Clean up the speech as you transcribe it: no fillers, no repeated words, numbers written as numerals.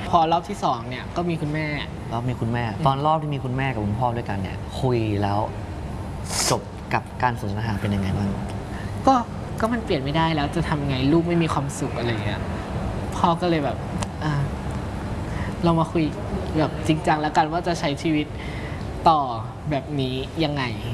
พอรอบที่2เนี่ยก็มีคุณแม่แล้วมีคุณแม่ตอนรอบที่มีคุณแม่กับคุณพ่อด้วยกันเนี่ยคุยแล้วจบกับการสนทนาเป็นยังไงบ้างก็มันเปลี่ยนไม่ได้แล้วจะทำไงลูกไม่มีความสุขอะไรเงี้ยพ่อก็เลยแบบเรามาคุยแบบจริงจังแล้วกันว่าจะใช้ชีวิตต่อแบบนี้ยังไง